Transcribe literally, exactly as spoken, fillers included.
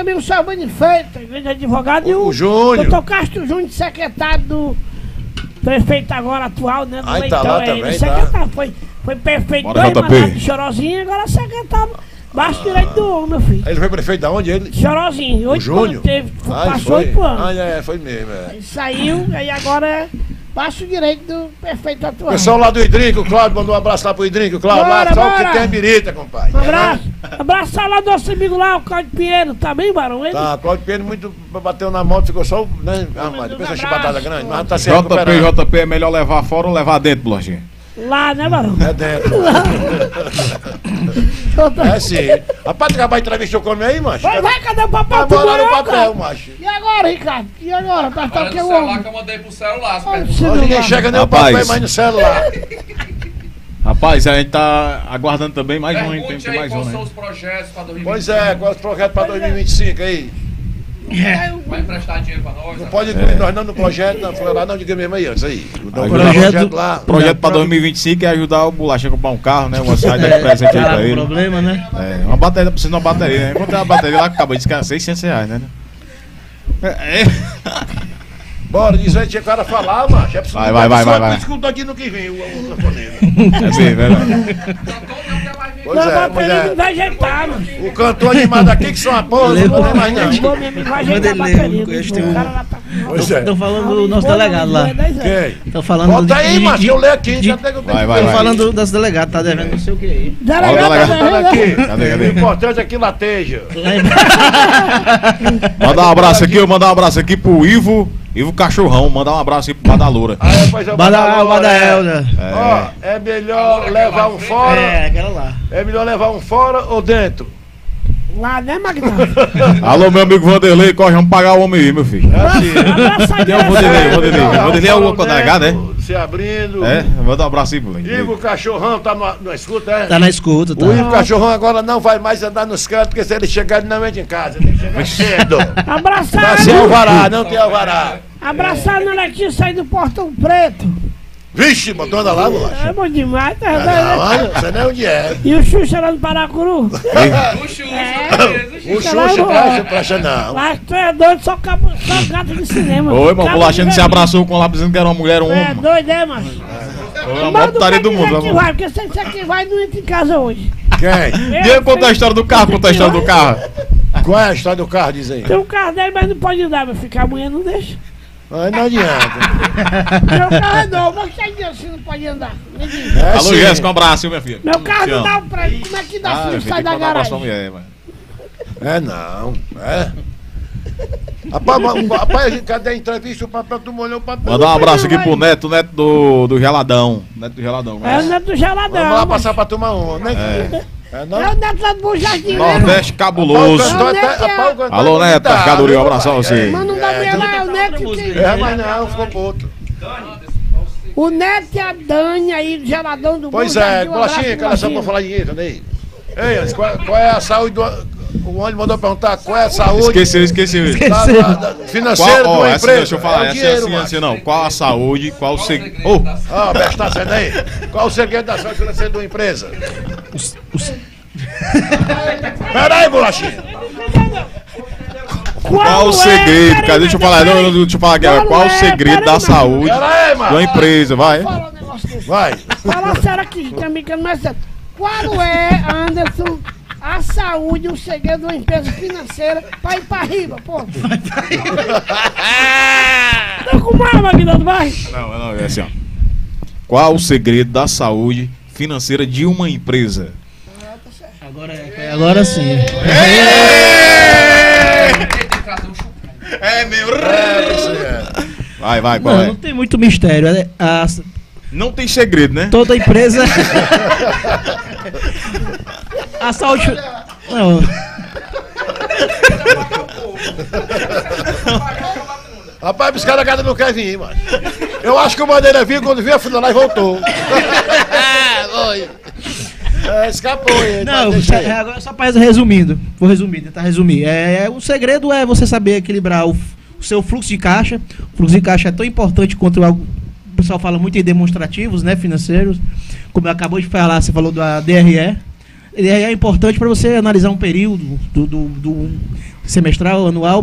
amigo Salvini Feito, grande advogado, o, e o, o Júnior. doutor Castro Júnior, secretário do prefeito agora atual, né? Do Ai, Leitão, tá lá é, também, secretário, tá. foi, foi prefeito Bora, dois J P. mandatos de Chorozinho, agora secretário, baixo direito do homem, meu filho. Ele foi prefeito da onde? Ele? Chorozinho, O oito Júnior? anos teve, Ai, passou foi? oito anos. Ah, é, foi mesmo, é. Aí saiu, aí agora é baixo direito do prefeito O atual. pessoal lá do Idrinco, o Cláudio mandou um abraço lá pro Idrinco, Cláudio, Bora, lá, só o bora. que tem é birita, compadre. Um abraço, abraçar lá do nosso amigo lá, o Cláudio Pinheiro, tá bem, Barão? Ele Tá, Cláudio Pedro muito bateu na moto, ficou só, né, ah, mas depois a chibatada grande, mas não tá se J P, recuperando. J P é melhor levar fora ou levar dentro, Bolachinha? lá, né, Barão? É dentro. É sim. Rapaz, tu acabar a entrevista com aí, macho? Vai, vai, cadê o papel? Vai Tu embora no morreu, papel, cara? macho. E agora, Ricardo? E agora? Tá, tá Olha aqui no o celular homem. que eu mandei pro celular. Olha o Hoje celular. ninguém chega nem o Rapaz. papel, mas no celular. Rapaz, a gente tá aguardando também mais um, hein? Tem, Pergunte tem aí mais quais um, são né? os projetos para dois mil e vinte e cinco. Pois é, qual é o projeto pra dois mil e vinte e cinco aí? Vai emprestar dinheiro para nós? Não pode incluir nós não no projeto, não, foi lá não, diga mesmo aí antes aí. O Aí, projeto, projeto- lá. O projeto pra dois mil e vinte e cinco é ajudar o Bolacha a comprar um carro, né? Uma saída de presente aí Tá pra com ele. problema, né? É, uma bateria, precisa de uma bateria, né? Encontrei uma bateria lá que acabou de ficar seiscentos reais, né? É, é. Bora, diz aí, tinha cara falar, macho. É preciso Vai, vai, vai, vai, vai. Escuta aqui no que vem, o, o telefonema. É sim, verdade. Pois Não, é, mas pois ele não é. vai ajeitar, mano. O cantor animado aqui que são a porra, não vou nem mais não. Bom, meu amigo, vai ajeitar a Vanderlei, bateria. eu bicho. tenho O um- cara lá tá... Pois é. Estão falando do nosso delegado lá. Quem? Estão falando Bota de- aí, de- macho, de- eu leio aqui. de- Já tem que eu tenho Vai, que vai, ver. Estão falando das delegadas, tá devendo não sei o que aí. Delegado, Olha o delegado. tá Olha aqui. Cadê, cadê? O importante é que lateja. Mandar um abraço aqui, eu mandar um abraço aqui pro Ivo, Ivo Cachorrão, mandar um abraço aí pro Badaloura. Aí depois eu Bada, mando a Bada hora, é. Elda. Ó, é melhor levar um fora. É, aquela lá. É melhor levar um fora ou dentro? Lá, né, Magdalena? Alô, meu amigo Vanderlei, corre, vamos pagar o homem aí, meu filho. É assim. Abraço aí, Tem o Vanderlei, o Vanderlei. O Vanderlei é o Fora delegado, é? dentro, Se abrindo. É, manda um abraço aí, moleque. Igor Cachorrão tá no, no escuta, é? Tá na escuta, tá. O Igor Cachorrão agora não vai mais andar nos cantos, porque se ele chegar, ele não entra em casa. Tem que chegar cedo. Abraçar, Tá sem alvará, não tem alvará. abraçar na Letícia aí do Portão Preto. Vixe, botou anda lá, É bolacha. bom demais, tá Não, vendo? olha, você não é onde é. E o Xuxa lá no Paracuru? O Xuxa, O Xuxa lá Xuxa no- presta, presta não. Lá tu é doido, só, cabo, só gato de cinema. Oi, irmão, Cabo Bolachinha de se velhinho. abraçou com lá dizendo que era uma mulher ou um É homem. doido, é, macho? Foi a maior Manda o putaria do cara mundo. dizer que vamos. vai, porque se ele disser que vai, não entra em casa hoje. Quem? Diga contar a história do carro, conta a história do carro. Qual é a história do carro, diz aí? Tem um carro dele, mas não pode andar, meu filho, que a mulher não deixa. Mas não adianta. Meu carro é novo, você aí assim não pode andar. Me diz. É Alô, sim. Jéssica, um abraço, hein, minha filha. Meu carro Te não amo. dá pra ele, como é que dá Ah, se minha não filha, sai tem que da mandar um abraço pra garagem? mulher, mano. É não, é. Rapaz, mas, rapaz, a gente cadê a entrevista? O papel, tu molhou o papel. Mandar um abraço aqui pro Neto, Neto do, do Geladão. Neto do Geladão. É o neto do geladão. Vamos lá mas- passar pra tomar uma, né? É, não? É o neto lá do Bom Jardim, né? Nordeste cabuloso. Rapaz, o cantor Não, até- Neto é- rapaz, o cantor Alô, é Neto, bonitão, Cadurinho, um viu, abraço a pai? você. Mas não dá mulher lá, é o neto que... É, mas não, ficou pro outro. O neto e a Dani aí, do geladão do Pois Bom é, Jardim, um bolachinha, abraço, cara, só pra bolachinha. falar dinheiro, né? Ei, Andes, qual, qual é a saúde do... O ônibus mandou perguntar qual é a saúde Esqueceu, esqueceu. da, da, da, financeira Qual, de ó, uma essa, empresa. deixa eu falar, É o essa dinheiro, é assim, macho. assim, não. Qual a saúde, qual o segredo. Oh, Ah, o Beto tá sendo aí. Qual o segredo da saúde financeira de uma empresa? Peraí, bolachinha. qual o é? segredo, Peraí, cara? Deixa eu peraí, falar, não, peraí. não, deixa eu falar aqui. Qual Qual o é? segredo Peraí, da mas- saúde Peraí, de uma mano. empresa, vai? Fala um negócio desse. Vai. Fala sério aqui, também que não é certo. Qual é, Anderson, a saúde, o segredo de uma empresa financeira pra ir pra riba, pô? Tá com mal, Magnando, vai. Não, não, é assim, ó. Qual o segredo da saúde financeira de uma empresa? Agora, é, agora sim. É meu. É, isso é. Vai, vai, qual Não, é? não tem muito mistério. é- a- Não tem segredo, né? toda empresa. A saúde. Não, Rapaz, os caras cada não querem vir, mano. Eu acho que o Bandeira viu quando viu a fila lá e voltou. Foi. É, escapou ele. não mas deixa é, aí. agora só para resumindo. Vou resumir, tentar resumir. É, é, o segredo é você saber equilibrar o, f- o seu fluxo de caixa. O fluxo de caixa é tão importante quanto algo. O pessoal fala muito em demonstrativos, né, financeiros. Como eu acabou de falar, você falou da D R E. ele é importante para você analisar um período do, do, do semestral, anual.